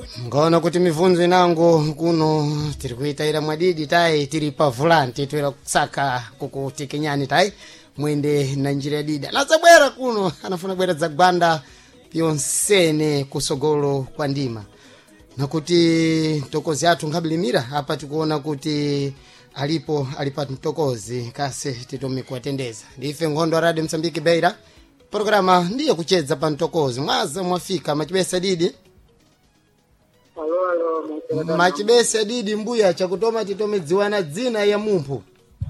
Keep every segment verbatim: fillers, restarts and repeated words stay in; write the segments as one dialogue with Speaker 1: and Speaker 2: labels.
Speaker 1: ngono kuti mivunzo inango kuno tiri kuitaira mwadidi tai tiri pa volante toera kutsaka kukuti kenyani tai mwende na njira ya dida nazabwera kuno anafuna bwera za gwanda pyonsene kusogolo kwa ndima na kuti tokozi atu ngabilimira hapa tikuona kuti alipo alipata mtokozi kase titome kuwatendeza ndife ngondo radio Msambiki Beira programa ndiyo kucheza pa mtokozi mwaza mwafika machibesa didi
Speaker 2: Halo halo
Speaker 1: machibesa didi mbuya cha kutoma titome ziwana dzina ya mumpu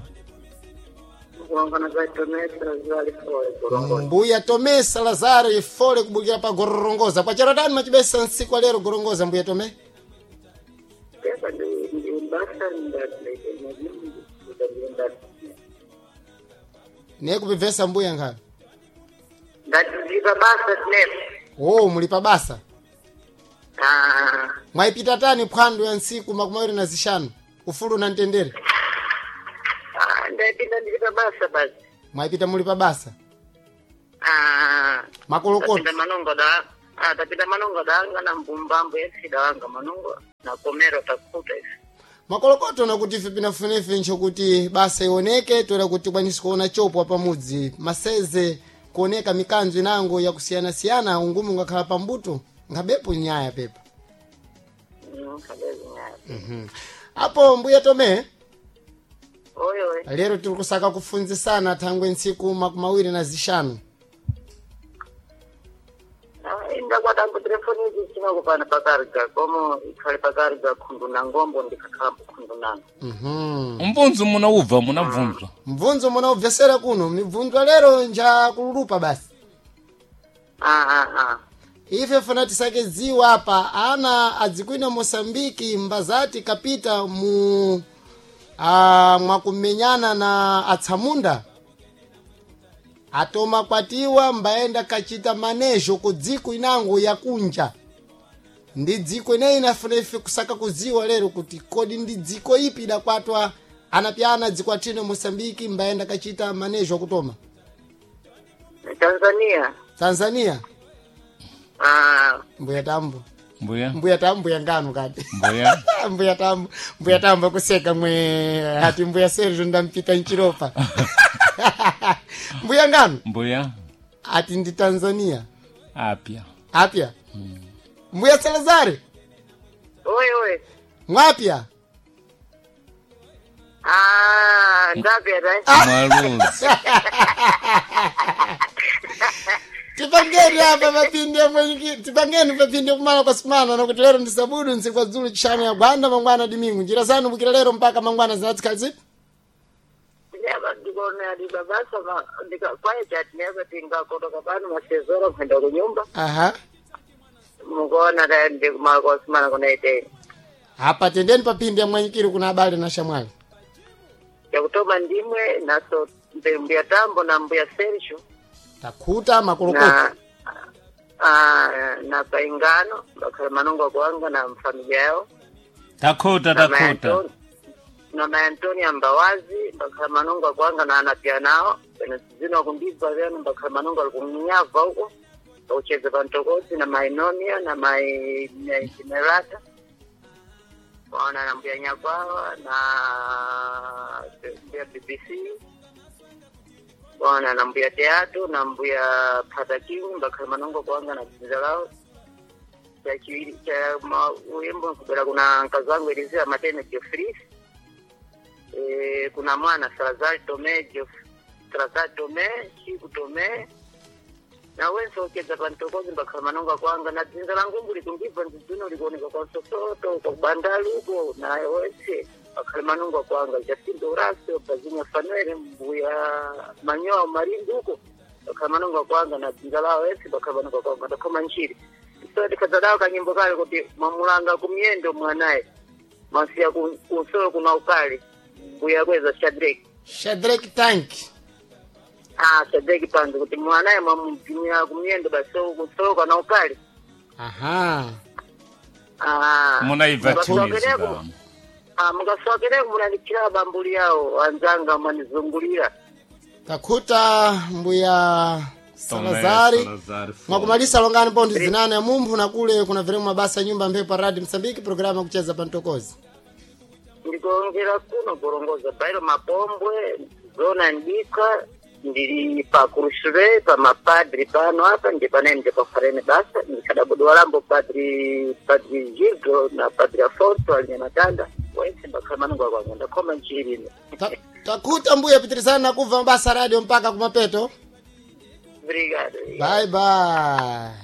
Speaker 1: mbuya tome Salazar ifole kubukia pa gorongoza kwa charatani machibesa nsiku lero gorongoza mbuya tome ne kupivesa mbuya ngapi
Speaker 2: ndatizipa basa tnepo
Speaker 1: oh mulipa basa
Speaker 2: ah
Speaker 1: mwaipita tani phwando ya nsiku makumawiri na zishanu ufulu na ntendere
Speaker 2: ah ndapita ndizipa basa basi
Speaker 1: mwaipita mulipa basa
Speaker 2: ah
Speaker 1: makolokoto
Speaker 2: tapita manongo da ah tapita manongo da ngana mbumbambo yesida wanga manongo na komero takuta isi
Speaker 1: makolokoto na kuti vipi nafunefe ncho kuti basa ioneke toera kuti kwanisi kuona chopo hapa mudzi maseze kuoneka mikanzo inango ya kusiana siana ungumu ngakhala pambuto ngabepo nyaya pepa
Speaker 2: mm kabezi nyaya
Speaker 1: mhm hapo mbuya tome
Speaker 2: oyo oyo
Speaker 1: lero turi kusaka kufunzisana thangwe nsiku makumawiri na zishanu
Speaker 2: ah inda kwa tangu telefoni hizi sima kupana pakarga komo ikhale pakarga khundu na ngombo ndikakhala khundu nanga
Speaker 1: mhm
Speaker 3: Mbunzu muna uva muna vunzwa.
Speaker 1: mvunzo muna uvesera kuno mivunzo lero nja kululupa basi
Speaker 2: ah ah ah
Speaker 1: ife funa tisake ziwa hapa ana adzikwina Mosambiki mbazati kapita mu a mwakumenyana na atsamunda atoma kwatiwa mbaenda kachita manejo ku dziko inango ya kunja ndi dziko ine inafuna ife kusaka kuziwa lero kuti kodi ndi dziko ipi dakwatwa anapyana dzikwatino Mosambiki mbaenda kachita manejo kutoma
Speaker 2: Tanzania
Speaker 1: Tanzania
Speaker 2: ah
Speaker 1: mbuya tambo
Speaker 3: Mbuya.
Speaker 1: mbuya tambo ya ngano kati
Speaker 3: Mbuya.
Speaker 1: mbuya tambo mbuya tambo kuseka mwe hati mbuya Sergio ndampita nchiropa mbuya ngano
Speaker 3: Mbuya.
Speaker 1: ati ndi Tanzania
Speaker 3: Apya.
Speaker 1: apya hmm. mbuya Salazari
Speaker 2: oyo oyo
Speaker 1: mwapya
Speaker 2: ah ndapya dai
Speaker 3: Maruzi.
Speaker 1: tipangeni hapa mapindi ya mwenye tipangeni mapindi ya kumala kwa simana na kuti lero ndisabudu nsikwa zulu chishano ya gwanda mangwana dimingu njira zanu bukira lero mpaka mangwana zinatika zipi
Speaker 2: Neba ndikona ndibabasa ma ndika kwaye chati neba tinga kutoka pano masezoro kwenda kunyumba
Speaker 1: aha
Speaker 2: mukona da ndikuma kwa simana kuna ite
Speaker 1: hapa tendeni papindi ya mwenyekiri kuna habari na shamwali
Speaker 2: ya kutoma ndimwe naso mbuya tambo na mbuya Sergio
Speaker 1: takuta makolokoto
Speaker 2: na ah na paingano bakhala manongo kwanga na familia yao
Speaker 3: Takota takota.
Speaker 2: na Antonio Mbawazi bakhala manongo kwanga na anapia nao na zino kumbizwa vyano bakhala manongo alikunyava huko ucheze pantokozi na Mainonia na mai Merata wana na mbia nyakwawa na mbia B B C wana na mbia teatro na mbia Patakimu bakhala manongo kwanga na kizalao cha kiwili cha uimbo kubera kuna nkazangu elizea matene Geoffrey eh kuna mwana Salazar Tome Salazar Tome Chiku Tome na wenso okeza pantokozi bakhala manongo kwanga na dzinza langu nguli kungiva ndzino likuoneka kwa sosoto kwa bandaluko na wese bakhala manongo kwanga Jacinto Raso bazinya Fanuele mbuya manyoa marinduko bakhala manongo kwanga na dzinza lao wese bakhala manongo kwanga ndakoma nchiri so tikazadawa kanyimbo kale kuti mamulanga kumyendo mwanae masiya kunsolo kuna ukali mbuya kweza Shadrack
Speaker 1: Shadrack Tank
Speaker 2: ah Shadrack panzo kuti mwanae mamumjimia kumyendo baso kunsolo kana ukali
Speaker 1: aha
Speaker 2: ah
Speaker 3: Muna ivatunizi ba.
Speaker 2: ah mugasokere munanikira bambuli yao anzanga manizungulira
Speaker 1: takuta mbuya Salazari.
Speaker 3: Salazari.
Speaker 1: Mwakumalisa longani pondi zinane ya mumbu na kule kuna vile mabasa nyumba mpepa Radio Msambiki programa kucheza pantokozi.
Speaker 2: Ndikuongera kuno kurongoza bailo mapombwe zona ndika ndili pa kurushure pa mapadri pano hapa ndipane ndipa farene basa nikadabudu walambo padri padri Jigo na padri Afonso alinyatanda wense bakamanu kwa kwanda koma nchini.
Speaker 1: Takuta mbuya pitirizana na kuva mbasa radio mpaka kumapeto.
Speaker 2: Obrigado.
Speaker 1: Bye bye.